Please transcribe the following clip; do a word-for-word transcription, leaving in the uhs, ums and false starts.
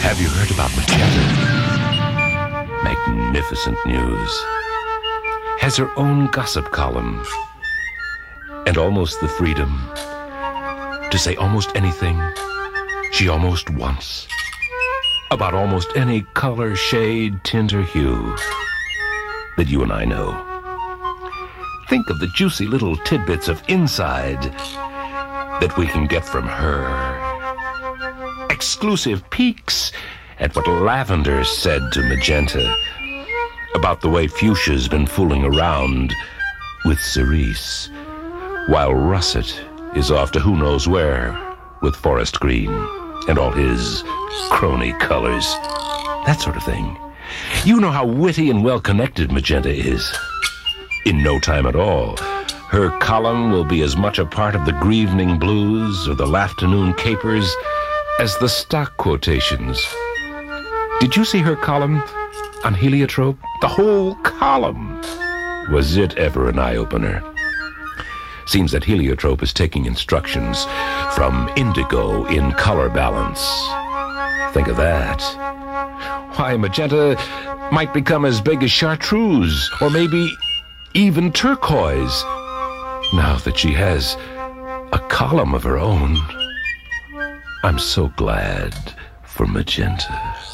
Have you heard about Magenta? Magnificent news. Has her own gossip column. And almost the freedom to say almost anything she almost wants. About almost any color, shade, tint, or hue that you and I know. Think of the juicy little tidbits of inside that we can get from her. Exclusive peeks at what Lavender said to Magenta about the way Fuchsia's been fooling around with Cerise, while Russet is off to who knows where with Forest Green and all his crony colors. That sort of thing. You know how witty and well-connected Magenta is. In no time at all, her column will be as much a part of the Grievening Blues or the Lafternoon Capers as the stock quotations. Did you see her column on Heliotrope? The whole column. Was it ever an eye-opener? Seems that Heliotrope is taking instructions from Indigo in color balance. Think of that. Why, Magenta might become as big as Chartreuse, or maybe even Turquoise, now that she has a column of her own. I'm so glad for Magenta.